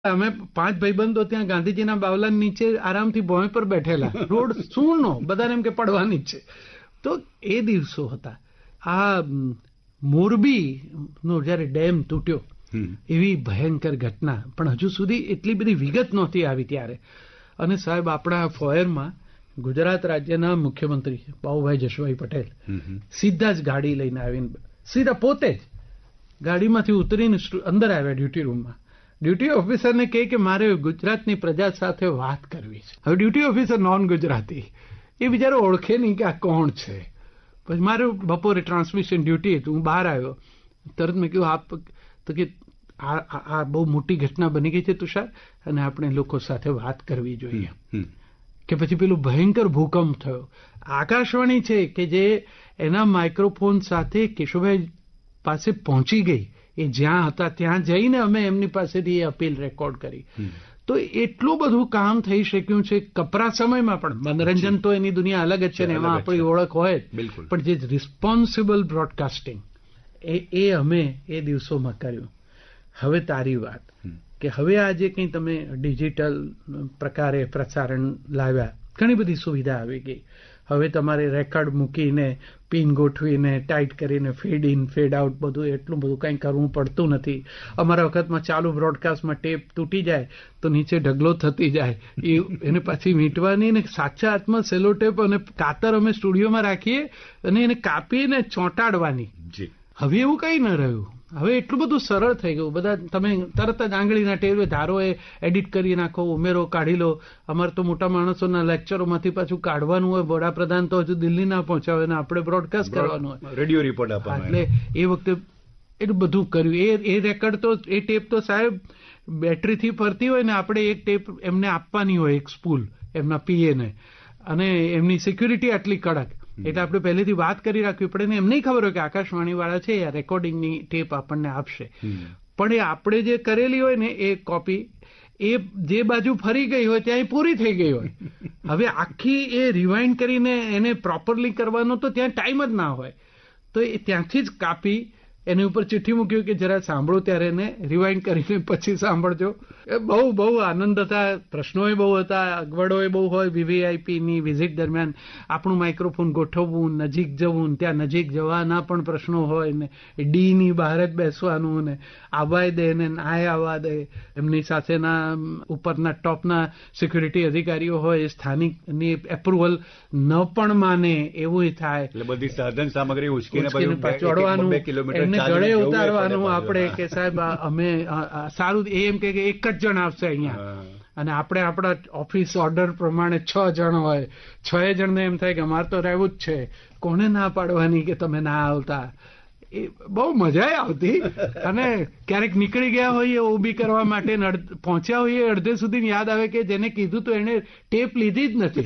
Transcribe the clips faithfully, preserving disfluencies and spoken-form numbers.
અમે પાંચ ભાઈબંધો ત્યાં ગાંધીજીના બાવલા નીચે આરામથી ભોંય પર બેઠેલા, રોડ સૂનો, બધાને એમ કે પડવાની જ છે. તો એ દિવસો હતા. આ મોરબી નો જયારે ડેમ તૂટ્યો, એવી ભયંકર ઘટના, પણ હજુ સુધી એટલી બધી વિગત નહોતી આવી ત્યારે. અને સાહેબ, આપણા ફોયરમાં ગુજરાત રાજ્યના મુખ્યમંત્રી બાબુભાઈ જશુભાઈ પટેલ સીધા જ ગાડી લઈને આવીને, સીધા પોતે જ ગાડીમાંથી ઉતરીને અંદર આવ્યા ડ્યુટી રૂમમાં. ડ્યુટી ઓફિસરને કહે કે મારે ગુજરાતની પ્રજા સાથે વાત કરવી છે. હવે ડ્યુટી ઓફિસર નોન ગુજરાતી, એ બિચારો ઓળખે નહીં કે આ કોણ છે. પછી મારે બપોરે ટ્રાન્સમિશન ડ્યુટી હતી, હું બહાર આવ્યો, તરત મેં કહ્યું આપ તો કે આ આ બહુ મોટી ઘટના બની ગઈ છે તુષાર, અને આપણે લોકો સાથે વાત કરવી જોઈએ. કે પછી પેલું ભયંકર ભૂકંપ થયો. આકાશવાણી છે કે જે એના માઇક્રોફોન સાથે કેશુભાઈ પાસે પહોંચી ગઈ, એ જ્યાં હતા ત્યાં જઈને અમે એમની પાસેથી એ અપીલ રેકોર્ડ કરી. તો એટલું બધું કામ થઈ શક્યું છે કપરા સમયમાં. પણ મનોરંજન તો એની દુનિયા અલગ જ છે ને, એમાં આપણી ઓળખ હોય જ, પણ જે રિસ્પોન્સિબલ બ્રોડકાસ્ટિંગ એ એ અમે એ દિવસોમાં કર્યું. હવે તારી વાત કે હવે આજે કંઈ તમે ડિજિટલ પ્રકારે પ્રસારણ લાવ્યા, ઘણી બધી સુવિધા આવી ગઈ. હવે તમારે રેકોર્ડ મૂકીને પિન ગોઠવીને ટાઈટ કરીને ફેડ ઇન ફેડ આઉટ બધું એટલું બધું કંઈ કરવું પડતું નથી. અમારા વખતમાં ચાલુ બ્રોડકાસ્ટમાં ટેપ તૂટી જાય તો નીચે ઢગલો થતી જાય, એ એને પાછી વીંટવાની, ને સાચા હાથમાં સેલો ટેપ અને કાતર અમે સ્ટુડિયોમાં રાખીએ અને એને કાપીને ચોંટાડવાની. હવે એવું કંઈ ન રહ્યું. હવે એટલું બધું સરળ થઈ ગયું. બધા તમે તરત જ આંગળીના ટેરવે ધારો એ એડિટ કરી નાખો, ઉમેરો, કાઢી લો. અમારે તો મોટા માણસોના લેક્ચરોમાંથી પાછું કાઢવાનું હોય. વડાપ્રધાન તો હજુ દિલ્હી ના પહોંચ્યા હોય ને આપણે બ્રોડકાસ્ટ કરવાનું હોય, રેડિયો રિપોર્ટ આપવાનો. એટલે એ વખતે એટલું બધું કર્યું. એ એ રેકોર્ડ તો એ ટેપ તો સાહેબ બેટરીથી ફરતી હોય ને, આપણે એક ટેપ એમને આપવાની હોય, એક સ્પૂલ એમના પીએને, અને એમની સિક્યુરિટી આટલી કડક, એટલે આપણે પહેલેથી વાત કરી રાખવી પડે ને. એમ નહીં ખબર હોય કે આકાશવાણી વાળા છે, આ રેકોર્ડિંગની ટેપ આપણને આપશે. પણ એ આપણે જે કરેલી હોય ને એ કોપી, એ જે બાજુ ફરી ગઈ હોય ત્યાં એ પૂરી થઈ ગઈ હોય. હવે આખી એ રિવાઇન્ડ કરીને એને પ્રોપરલી કરવાનો તો ત્યાં ટાઈમ જ ના હોય. તો એ ત્યાંથી જ કાપી એની ઉપર ચિઠ્ઠી મૂક્યું કે જરા સાંભળો ત્યારે એને રિવાઇન્ડ કરીને પછી સાંભળજો. એ બહુ બહુ આનંદ હતા. પ્રશ્નોય બહુ હતા, અગવડોય બહુ હોય. વીવીઆઈપીની વિઝિટ દરમિયાન આપણું માઇક્રોફોન ગોઠવવું, નજીક જવું, ત્યાં નજીક જવાના પણ પ્રશ્નો હોય ને, ડીની બહાર જ બેસવાનું ને, આવવાય દે ને નાય આવવા દે. એમની સાથેના ઉપરના ટોપના સિક્યુરિટી અધિકારીઓ હોય, સ્થાનિકની એપ્રુવલ ન પણ માને એવું થાય. એટલે બધી સાધન સામગ્રી ઉચકીને ચોડવાનું, એમને ગળે ઉતારવાનું આપણે કે સાહેબ અમે સારું. એમ કે એક જ જણ આવશે અહીંયા, અને આપણે આપણા ઓફિસ ઓર્ડર પ્રમાણે છ જણ હોય. છ જણને એમ થાય કે અમારે તો રહેવું જ છે, કોને ના પાડવાની કે તમે ના આવતા. એ બહુ મજા આવતી. અને ક્યારેક નીકળી ગયા હોઈએ ઊભી કરવા માટે, પહોંચ્યા હોઈએ અડધે સુધી યાદ આવે કે જેને કીધું તો એને ટેપ લીધી જ નથી.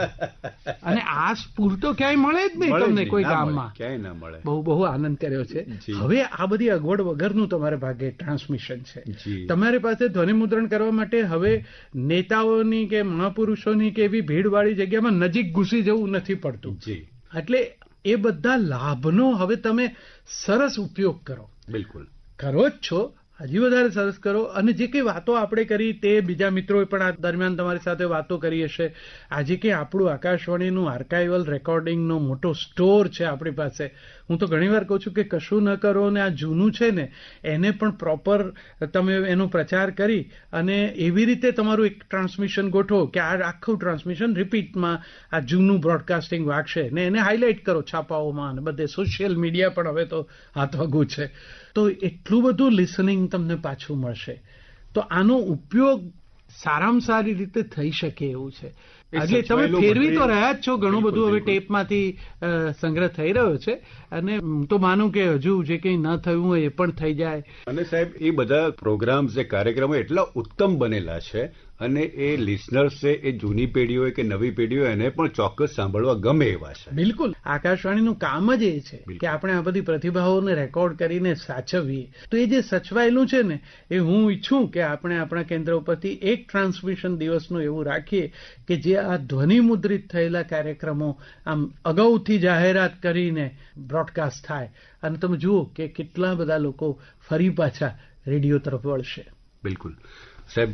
અને આ સ્ફૂર્ત તો ક્યાંય મળે જ નહીં તમને કોઈ ગામમાં, ક્યાંય ના મળે. બહુ બહુ આનંદ કર્યો છે. હવે આ બધી અગવડ વગરનું તમારા ભાગે ટ્રાન્સમિશન છે. તમારી પાસે ધ્વનિમુદ્રણ કરવા માટે હવે નેતાઓની કે મહાપુરુષોની કે એવી ભીડવાળી જગ્યામાં નજીક ઘૂસી જવું નથી પડતું. એટલે એ બધા લાભનો હવે તમે સરસ ઉપયોગ કરો. બિલકુલ કરો જ છો, હજી વધારે સરસ કરો. અને જે કંઈ વાતો આપણે કરી તે બીજા મિત્રોએ પણ આ દરમિયાન તમારી સાથે વાતો કરી હશે. આજે કે આપણું આકાશવાણીનું આર્કાઇવલ રેકોર્ડિંગનો મોટો સ્ટોર છે આપણી પાસે. હું તો ઘણી વાર કહું છું કે કશું ન કરો ને આ જૂનું છે ને એને પણ પ્રોપર તમે એનો પ્રચાર કરી અને એવી રીતે તમારું એક ટ્રાન્સમિશન ગોઠવો કે આ આખું ટ્રાન્સમિશન રિપીટમાં આ જૂનું બ્રોડકાસ્ટિંગ વાગશે ને એને હાઇલાઇટ કરો છાપાઓમાં અને બધે. સોશિયલ મીડિયા પણ હવે તો હાથવગું છે. તો એટલું બધું લિસનિંગ તમને પાછું મળશે. તો આનો ઉપયોગ સારામાં સારી રીતે થઈ શકે એવું છે. એટલે તમે ફેરવી તો રહ્યા જ છો. ઘણું બધું હવે ટેપમાંથી સંગ્રહ થઈ રહ્યો છે, અને હું તો માનું કે હજુ જે કંઈ ન થયું હોય એ પણ થઈ જાય. અને સાહેબ, એ બધા પ્રોગ્રામ્સ, એ કાર્યક્રમો એટલા ઉત્તમ બનેલા છે, અને એ લિસનર્સે, એ જૂની પેઢી હોય કે નવી પેઢી હોય, એને પણ ચોક્કસ સાંભળવા ગમે એવા છે. બિલકુલ. આકાશવાણીનું કામ જ એ છે કે આપણે આ બધી પ્રતિભાઓને રેકોર્ડ કરીને સાચવીએ. તો એ જે સચવાયેલું છે ને, એ હું ઈચ્છું કે આપણે આપણા કેન્દ્ર ઉપરથી એક ટ્રાન્સમિશન દિવસનું એવું રાખીએ કે જે આ ધ્વનિ મુદ્રિત થયેલા કાર્યક્રમો આમ અગાઉથી જાહેરાત કરીને બ્રોડકાસ્ટ થાય, અને તમે જુઓ કે કેટલા બધા લોકો ફરી પાછા રેડિયો તરફ વળશે. બિલકુલ. સાહેબ